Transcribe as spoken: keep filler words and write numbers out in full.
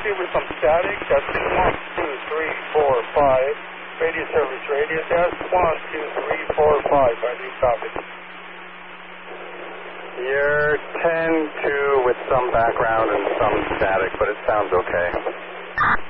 two with some static. Testing one, two, three, four, five. Radio service, radio test. one, two, three, four, five. I do copy. You're ten two with some background and some static, but it sounds okay.